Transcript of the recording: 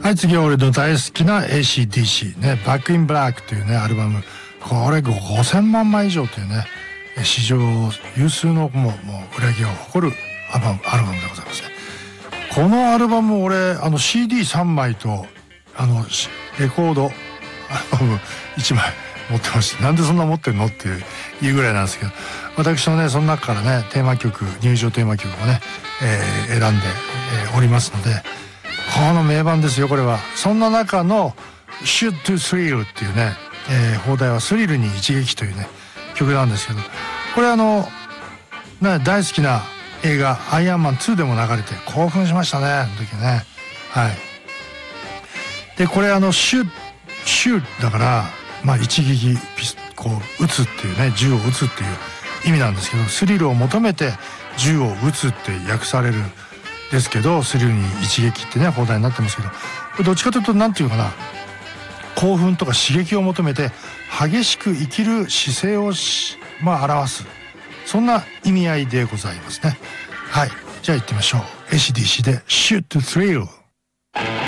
はい、次は俺の大好きな AC/DC ね、バックインブラックというねアルバム、これ5000万枚以上というね史上有数のもう売れ行きを誇るアルバムでございますね。このアルバム俺CD3 枚とレコードアルバム1枚持ってまして、なんでそんな持ってるのっていうぐらいなんですけど、私のねその中からねテーマ曲、入場テーマ曲をね、選んで、おりますので、この名盤ですよこれは。そんな中の Shoot to Thrill っていうね、放題はスリルに一撃というね曲なんですけど、これ大好きな映画アイアンマン2でも流れて興奮しましたね、あの時ね。はい。でこれシューだから一撃こう撃つっていうね、銃を撃つっていう意味なんですけど、スリルを求めて銃を撃つって訳されるですけど、スリルに一撃ってね放題になってますけど、これどっちかというとなんていうかな、興奮とか刺激を求めて激しく生きる姿勢を表す、そんな意味合いでございますね。はい、じゃあ行ってみましょう。AC/DC で Shoot to Thrill。